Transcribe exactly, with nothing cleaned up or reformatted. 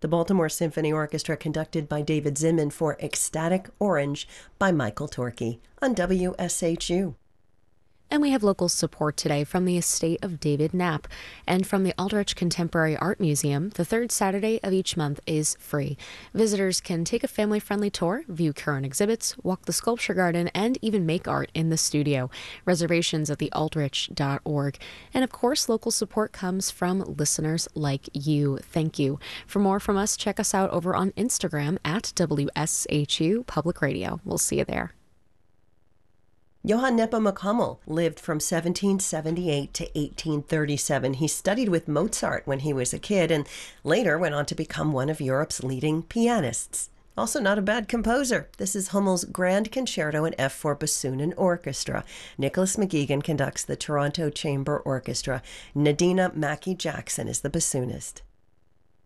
The Baltimore Symphony Orchestra conducted by David Zinman for Ecstatic Orange by Michael Torkey on W S H U. And we have local support today from the estate of David Knapp. And from the Aldrich Contemporary Art Museum, the third Saturday of each month is free. Visitors can take a family-friendly tour, view current exhibits, walk the sculpture garden, and even make art in the studio. Reservations at the aldrich dot org. And of course, local support comes from listeners like you. Thank you. For more from us, check us out over on Instagram at W S H U Public Radio. We'll see you there. Johann Nepomuk Hummel lived from seventeen seventy-eight to eighteen thirty-seven. He studied with Mozart when he was a kid and later went on to become one of Europe's leading pianists. Also not a bad composer. This is Hummel's Grand Concerto in F for Bassoon and Orchestra. Nicholas McGeegan conducts the Toronto Chamber Orchestra. Nadina Mackey-Jackson is the bassoonist.